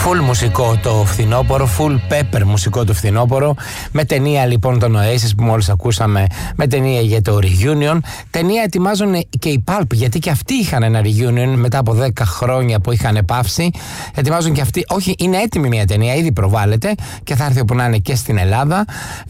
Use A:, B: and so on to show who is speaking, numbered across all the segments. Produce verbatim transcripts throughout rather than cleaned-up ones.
A: Full μουσικό το φθινόπωρο, full pepper μουσικό το φθινόπωρο, με ταινία λοιπόν τον Oasis που μόλις ακούσαμε, με ταινία για το reunion. Ταινία ετοιμάζουν και οι Pulp, γιατί και αυτοί είχαν ένα reunion μετά από δέκα χρόνια που είχαν πάυσει. Ετοιμάζουν και αυτοί, όχι, είναι έτοιμη μια ταινία, ήδη προβάλλεται και θα έρθει όπου να είναι και στην Ελλάδα.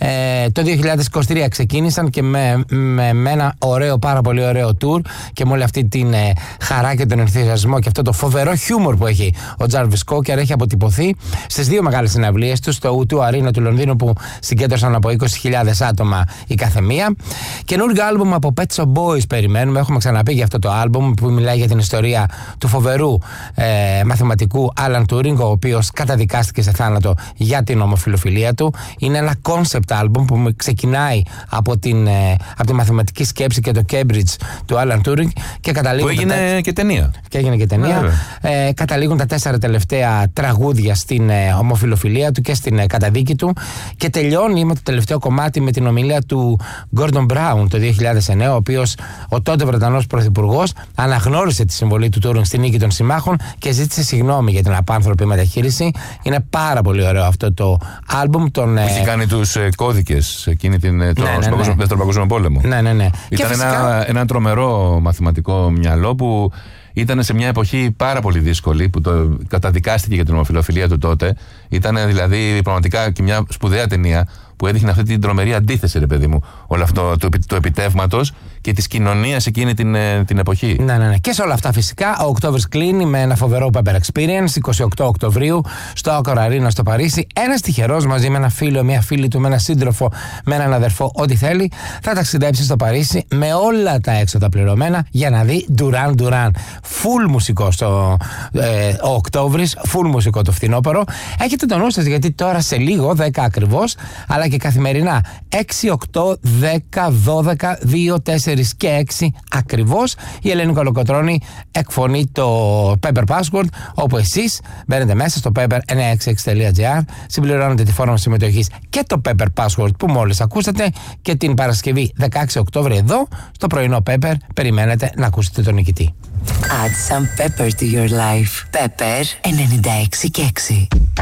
A: Ε, το δύο χιλιάδες είκοσι τρία ξεκίνησαν και με, με, με ένα ωραίο, πάρα πολύ ωραίο tour και με όλη αυτή την ε, χαρά και τον ενθουσιασμό και αυτό το φοβερό χιούμορ που έχει ο Jarvis Cocker, έχει αποτυπωθεί στις δύο μεγάλες συναυλίες του, στο ου δύο Arena του Λονδίνου που συγκέντρωσαν από είκοσι χιλιάδες άτομα η καθεμία. Καινούργιο άλμπουμ από Pet Shop Boys περιμένουμε. Έχουμε ξαναπεί για αυτό το άλμπουμ που μιλάει για την ιστορία του φοβερού ε, μαθηματικού Alan Turing, ο οποίος καταδικάστηκε σε θάνατο για την ομοφιλοφιλία του. Είναι ένα concept album που ξεκινάει από την, ε, από τη μαθηματική σκέψη και το Cambridge του Alan Turing και καταλήγουν.
B: Που έγινε τα... και ταινία.
A: Και έγινε και ταινία. Ε, καταλήγουν τα τέσσερα τελευταία τραγούδια στην ε, ομοφιλοφιλία του και στην ε, καταδίκη του. Και τελειώνει με το τελευταίο κομμάτι με την ομιλία του Gordon Brown το δύο χιλιάδες εννέα, ο οποίος, ο τότε Βρετανός Πρωθυπουργός, αναγνώρισε τη συμβολή του Turing στην νίκη των συμμάχων και ζήτησε συγγνώμη για την απάνθρωπη μεταχείριση. Είναι πάρα πολύ ωραίο αυτό το άλμπουμ. Τον,
B: έχει κάνει τους ε, κώδικες εκείνη την, το,
A: ναι, ναι,
B: στο
A: ναι.
B: Δεύτερο Παγκόσμιο Πόλεμο.
A: Ναι, ναι, ναι.
B: Ήταν
A: φυσικά...
B: ένα, ένα τρομερό μαθηματικό μυαλό που ήταν σε μια εποχή πάρα πολύ δύσκολη, που το καταδικάστηκε για την ομοφιλοφιλία του τότε. Ήταν δηλαδή πραγματικά και μια σπουδαία ταινία που έδειχνε αυτή την τρομερή αντίθεση, ρε παιδί μου, όλο αυτό το, το επιτεύγματος και της κοινωνίας εκείνη την, την εποχή.
A: Ναι, ναι, ναι. Και σε όλα αυτά φυσικά ο Οκτώβρης κλείνει με ένα φοβερό Pepper Experience, εικοστή ογδόη Οκτωβρίου στο Accor Arena στο Παρίσι. Ένας τυχερός μαζί με ένα φίλο, μια φίλη του, με ένα σύντροφο, με έναν αδερφό, ό,τι θέλει, θα ταξιδέψει στο Παρίσι με όλα τα έξοδα πληρωμένα για να δει Duran Duran. Full μουσικό στο, ε, ο Οκτώβρης, full μουσικό το φθινόπωρο. Έχετε το νου σας, γιατί τώρα σε λίγο, δέκα ακριβώς, αλλά και καθημερινά έξι, οκτώ, δέκα, δώδεκα, δύο, τέσσερα και έξι ακριβώς η Ελένη Κολοκοτρώνη εκφωνεί το Pepper Password, όπου εσείς μπαίνετε μέσα στο pepper εννιακόσια εξήντα έξι τελεία τζι άρ, συμπληρώνετε τη φόρμα συμμετοχής και το Pepper Password που μόλις ακούσατε, και την Παρασκευή δεκαέξι Οκτώβρη εδώ στο πρωινό Pepper περιμένετε να ακούσετε τον νικητή.
C: Add some pepper to your life. Pepper ενενήντα έξι και έξι.